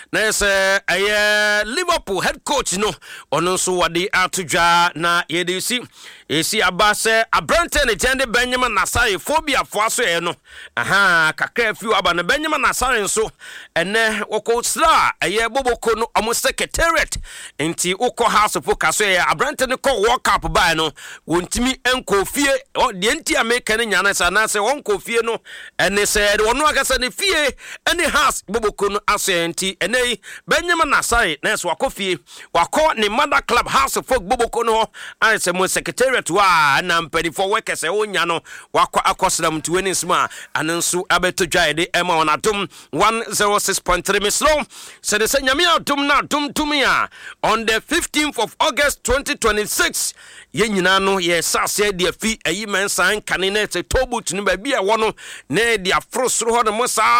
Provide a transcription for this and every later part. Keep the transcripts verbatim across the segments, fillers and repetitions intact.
na say aye Liverpool head coach no ono so wade atodwa na ye de si esi abase Abrante ne tende Benjamin Nasai phobia fo aso e no aha kakra fi aba na Benjamin Nasai nso ene woko sra aye boboko no omo secretariat enti ukọ house of kaso e Abrante ne ko World Cup ba no wontimi enko fie de enti America ne nyana sa na se wonko fie no ene se de wono akasa ne fie ene house boboko no aso enti ene Benjamin Nasai na so akofie wakọ ne mother club house of boboko no an se mo secretariat wa na mpedi for workers e onya no wakọ akosram tuweni sma anenso abeto dwaide ema onadom one oh six point three mislo se de se nyame adom na adom tumia on the fifteenth of August twenty twenty-six ye nyina no ye sase de afi ayi mensan kane na se tobut no ba bia wono na de afrosoro ho de mo sa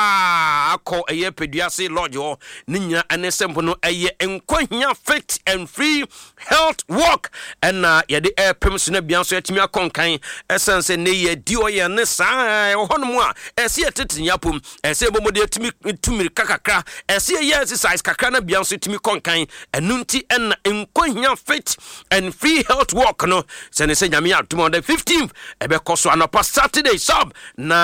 akọ eye peduase lodge ho ni nyina ane sempo no eye enkohia fit and free health walk and uh, ye de airpems na bia so atimi akonkan esense ne ye di oye ne sa ho no mo a ese etetinya pom ese bomode atimi tumiri kakakra ese ye exercise kakra na bia so atimi konkan enunti en enkohia fit and free health walk no se ne se nyame atom on the fifteenth ebe koso anopa Saturday sub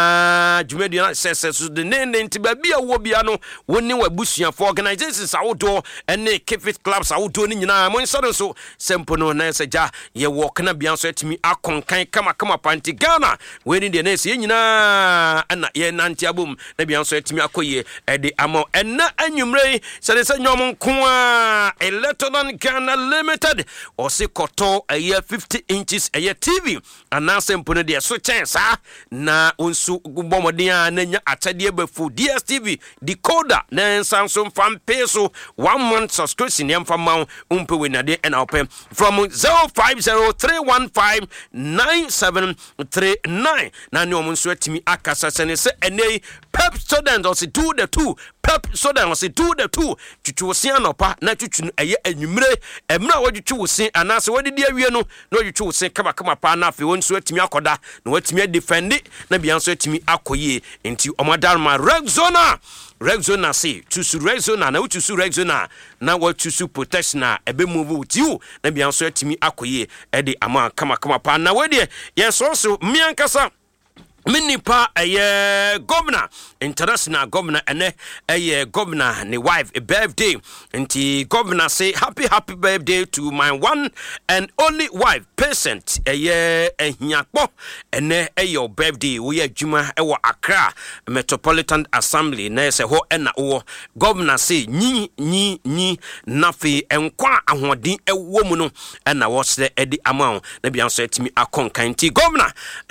na jumedi na se se so de ne ne nti ba bia wo bia no woni wabusua for organizations awodo ene kefit clubs awodo ni nyina mo nsoro so sempo no na se ja ye walk na bia so atimi akonkan kama kama panti Ghana we ni de na se nyina ana ye nanti abum na bia so atimi akoye ede amo enna anwumre se de se nyom nko a Electron Ghana Limited o se koto aye fifty inches aye T V ana sempo no de so chance na onsu gbomodin a na nya atade befu D S T V decoder na Samsung fan peso one month subscription yam from ma umpe we na de na open from zero five zero three one five nine seven three nine na ne omunso atimi akasa sene se ene pep student or se do the two pep student or se do the two tutu osi anopa na tutu no eye anwumre emra wodwutu osi anase wodidi awie no na wodwutu osi kama kama pa na afi wonso atimi akoda na watimi defend na bia nso atimi akoye enti omadarma Rexona Rexona say tusu Rexona na utusu Rexona na watusu protection na ebe move with you na bia nso atimi akoye e de ama kama kama pa na we de yeso so miankasa Minipa aye governor international governor ene aye governor ni wife a birthday nti governor say happy happy birthday to my one and only wife patient aye ehiakpo ene aye birthday we adwuma e wo Accra Metropolitan Assembly na se ho ena wo governor say nyi nyi nyi nafi enkwa ahodin e wo mu no ena wo se edi amount na bia so etimi akonkan nti governor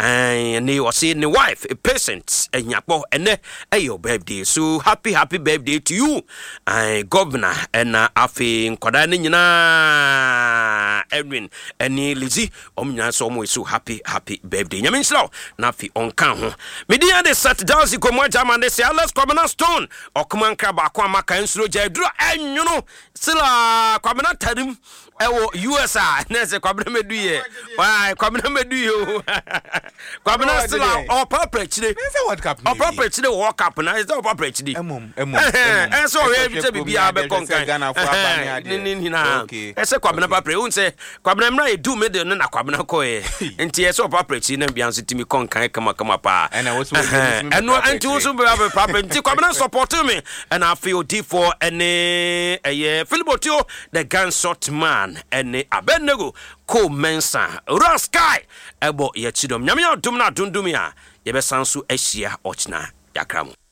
eh ne wo say wife a patient and yakpo ene ayo birthday so happy happy birthday to you uh, governor and uh, afi nkoda ne nyina Edwin eni Lizzy omnya so mo so happy happy birthday nyame nslo na afi onkan ho media de sat down si komo jama de se Alex Kwabena Stone okuma nkra ba kwa maka nsuro ja duro anwuno sila Kwabena tarim ewo U S A na se Kwabena meduye why Kwabena meduye Kwabena sila o papa chire say World Cup o papa chire World Cup na is that papa chire emom emom eh so we bi bibia be konkan Ghana for abani ade ni ni na ese Kwabena papa un say Kwabena mra e do me de na Kwabena ko e enti ese o papa chire na bia nso timi konkan kama kama pa and I was eno anti wo so be papa enti Kwabena support me and I feel D for ene eh Philibotio the gunshot man ene Abenego ko mensa Raskai ebo ye chidom nyame adum na dundum ya ye be sanso ahia ochna yakram